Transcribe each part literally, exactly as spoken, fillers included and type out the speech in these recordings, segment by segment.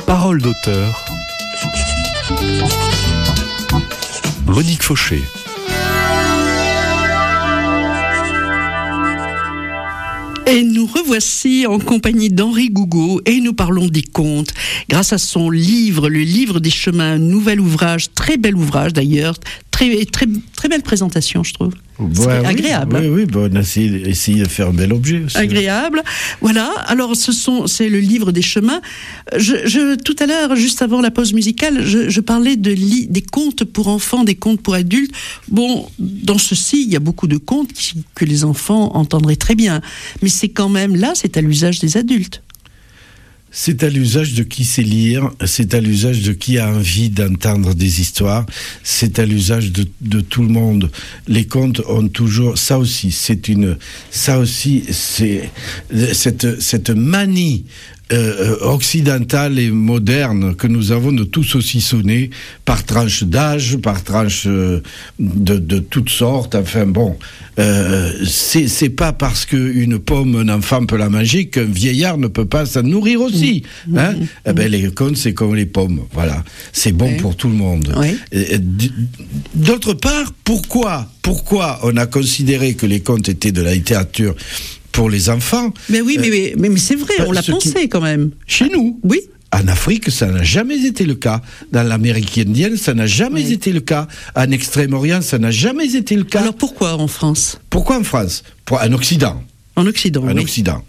Parole d'auteur. Monique Fauché. Et nous revoici en compagnie d'Henri Gougaud et nous parlons des contes grâce à son livre, le livre des chemins, un nouvel ouvrage, très bel ouvrage d'ailleurs, très, très, très belle présentation je trouve. C'est ouais, agréable. Oui, oui, bon, on a essayé, essayé de faire un bel objet aussi. Agréable. Voilà. Alors, ce sont, c'est le livre des chemins. Je, je, tout à l'heure, juste avant la pause musicale, je, je parlais de li, des contes pour enfants, des contes pour adultes. Bon, dans ceci, il y a beaucoup de contes qui, que les enfants entendraient très bien. Mais c'est quand même, là, c'est à l'usage des adultes. C'est à l'usage de qui sait lire, c'est à l'usage de qui a envie d'entendre des histoires, c'est à l'usage de, de tout le monde. Les contes ont toujours, ça aussi, c'est une, ça aussi, c'est cette, cette manie Euh, occidentale et moderne que nous avons de tout saucissonner par tranche d'âge, par tranche euh, de, de toutes sortes. Enfin bon, euh, c'est, c'est pas parce qu'une pomme, un enfant peut la manger qu'un vieillard ne peut pas s'en nourrir aussi. Mmh. Hein mmh. Eh ben, les contes, c'est comme les pommes. Voilà, c'est bon oui. pour tout le monde. Oui. Et, d'autre part, pourquoi, pourquoi on a considéré que les contes étaient de la littérature pour les enfants? Mais oui, mais, mais, mais, mais c'est vrai, on l'a pensé qui... quand même. Chez nous? Oui. En Afrique, ça n'a jamais été le cas. Dans l'Amérique indienne, ça n'a jamais oui. été le cas. En Extrême-Orient, ça n'a jamais été le cas. Alors pourquoi en France? Pourquoi en France? Pour, en Occident. En Occident, En oui. Occident.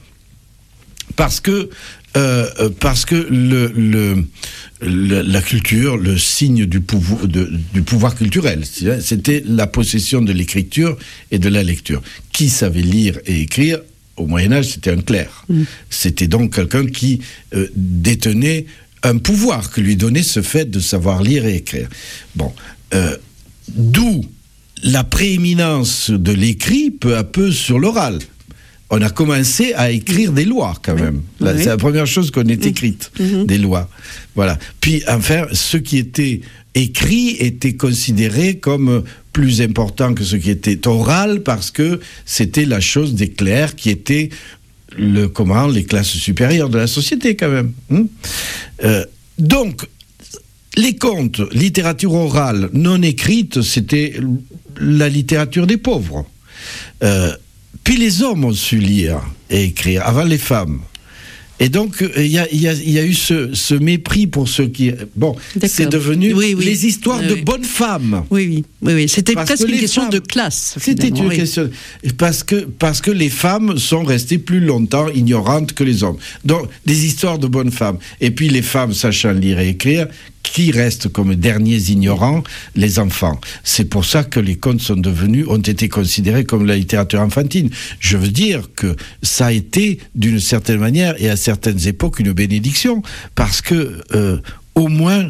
Parce que, euh, parce que le, le, le, la culture, le signe du pouvoir, de, du pouvoir culturel, c'était la possession de l'écriture et de la lecture. Qui savait lire et écrire? Au Moyen-Âge, c'était un clerc. Mmh. C'était donc quelqu'un qui euh, détenait un pouvoir que lui donnait ce fait de savoir lire et écrire. Bon, euh, d'où la prééminence de l'écrit peu à peu sur l'oral. On a commencé à écrire des lois, quand oui. même. Là, oui. C'est la première chose qu'on ait écrite, mmh. des lois. Voilà. Puis, enfin, ce qui était écrit était considéré comme plus important que ce qui était oral, parce que c'était la chose des clercs qui étaient le, comment, les classes supérieures de la société, quand même. Hum euh, donc, les contes, littérature orale non écrite, c'était la littérature des pauvres. Euh, Puis les hommes ont su lire et écrire, avant les femmes. Et donc, il y a, y a, y a eu ce, ce mépris pour ceux qui... Bon, D'accord. c'est devenu oui, oui. les histoires oui, de oui. bonnes femmes. Oui, oui, oui, oui. C'était parce presque une question femmes, de classe. C'était une oui. question... Parce que, parce que les femmes sont restées plus longtemps ignorantes que les hommes. Donc, des histoires de bonnes femmes. Et puis, les femmes sachant lire et écrire, qui restent comme derniers ignorants? Les enfants. C'est pour ça que les contes sont devenus, ont été considérés comme la littérature enfantine. Je veux dire que ça a été, d'une certaine manière, et à certaines époques, une bénédiction, parce que, euh, au moins,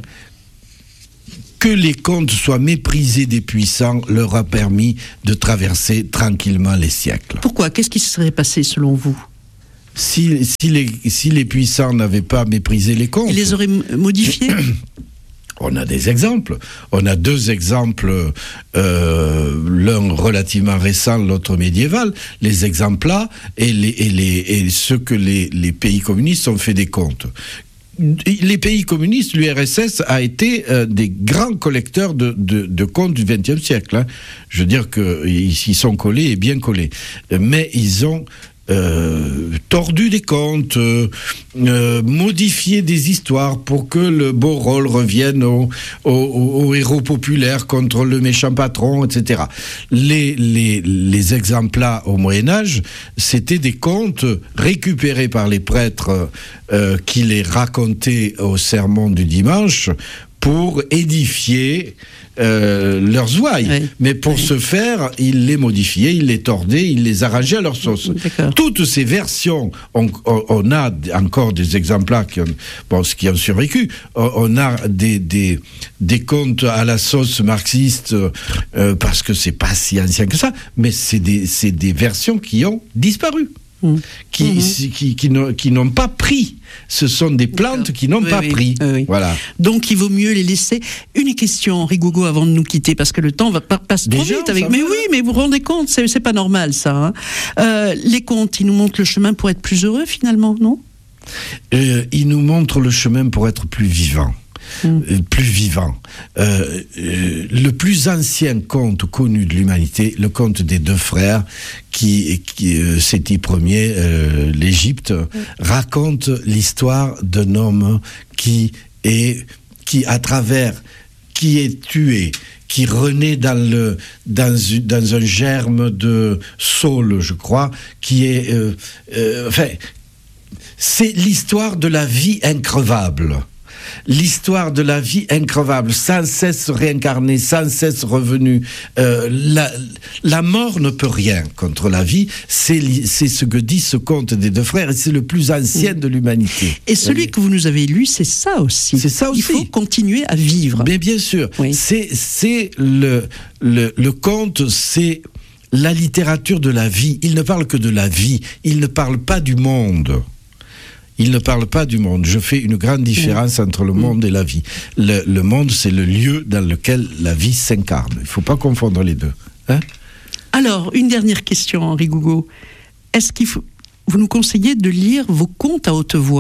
que les contes soient méprisés des puissants leur a permis de traverser tranquillement les siècles. Pourquoi? Qu'est-ce qui se serait passé, selon vous? Si, si, les, si les puissants n'avaient pas méprisé les contes... Ils les auraient modifiés? On a des exemples. On a deux exemples, euh, l'un relativement récent, l'autre médiéval. Les exemples là et, les, et, les, et ceux que les, les pays communistes ont fait des contes. Les pays communistes, l'U R S S a été euh, des grands collecteurs de, de, de contes du vingtième siècle. Hein. Je veux dire qu'ils s'y sont collés et bien collés. Mais ils ont... Euh, tordu des contes, euh, euh, modifié des histoires pour que le beau rôle revienne au, au, au héros populaire contre le méchant patron, et cetera. Les, les, les exemples là au Moyen-Âge, c'était des contes récupérés par les prêtres euh, qui les racontaient au sermon du dimanche pour édifier euh, leurs ouailles. Oui. Mais pour oui. ce faire, ils les modifiaient, ils les tordaient, ils les arrangeaient à leur sauce. D'accord. Toutes ces versions, on, on, on a encore des exemplaires qui ont, bon, qui ont survécu. On, on a des, des, des contes à la sauce marxiste, euh, parce que c'est pas si ancien que ça, mais c'est des, c'est des versions qui ont disparu. Mmh. Qui, mmh. qui, qui, n'ont, qui n'ont pas pris. Ce sont des plantes D'accord. qui n'ont oui, pas oui, pris. Oui, oui. Voilà. Donc, il vaut mieux les laisser. Une question, Henri Gougaud, avant de nous quitter, parce que le temps va passe trop vite. Avec... Mais va. oui, mais vous vous rendez compte, c'est, c'est pas normal, ça. Hein. Euh, les contes, ils nous montrent le chemin pour être plus heureux, finalement, non? Euh, il nous montre le chemin pour être plus vivant. Mmh. Plus vivant. Euh, euh, le plus ancien conte connu de l'humanité, le conte des deux frères, qui, qui euh, Séti Ier, euh, l'Égypte, mmh. raconte l'histoire d'un homme qui est, qui à travers, qui est tué, qui renaît dans le dans, dans un germe de saule, je crois, qui est, euh, euh, enfin, c'est l'histoire de la vie increvable. L'histoire de la vie increvable, sans cesse réincarnée, sans cesse revenue. Euh, la, la mort ne peut rien contre la vie. C'est, c'est ce que dit ce conte des deux frères, et c'est le plus ancien de l'humanité. Et celui que vous nous avez lu, c'est ça aussi. C'est ça aussi. Il faut continuer à vivre. Mais bien sûr. Oui. C'est, c'est le, le, le conte, c'est la littérature de la vie. Il ne parle que de la vie. Il ne parle pas du monde. Il ne parle pas du monde. Je fais une grande différence mmh. entre le monde et la vie. Le, le monde, c'est le lieu dans lequel la vie s'incarne. Il ne faut pas confondre les deux. Hein ? Alors, une dernière question, Henri Gougaud. Est-ce qu'il faut, vous nous conseillez de lire vos contes à haute voix ?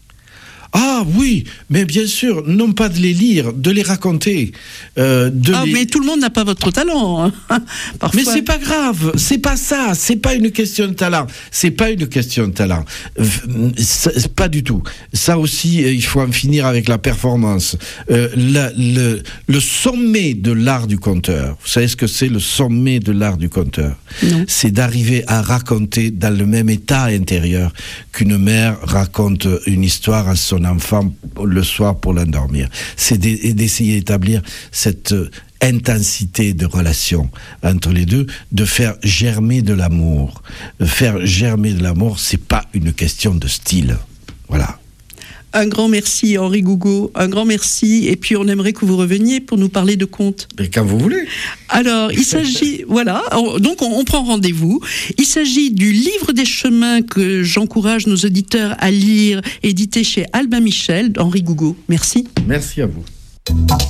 Ah oui, mais bien sûr, non pas de les lire, de les raconter. Euh, de ah, les... mais tout le monde n'a pas votre talent. Hein. Parfois... Mais c'est pas grave, c'est pas ça, c'est pas une question de talent, c'est pas une question de talent, c'est pas du tout. Ça aussi, il faut en finir avec la performance. Euh, la, le, le sommet de l'art du conteur, vous savez ce que c'est le sommet de l'art du conteur ? Non. C'est d'arriver à raconter dans le même état intérieur qu'une mère raconte une histoire à son enfant le soir pour l'endormir. C'est d'essayer d'établir cette intensité de relation entre les deux, de faire germer de l'amour. Faire germer de l'amour, c'est pas une question de style. Voilà. Un grand merci, Henri Gougaud. Un grand merci. Et puis, on aimerait que vous reveniez pour nous parler de contes. Mais quand vous voulez. Alors, il s'agit... voilà. Donc, on, on prend rendez-vous. Il s'agit du Livre des chemins que j'encourage nos auditeurs à lire, édité chez Albin Michel. Henri Gougaud, merci. Merci à vous.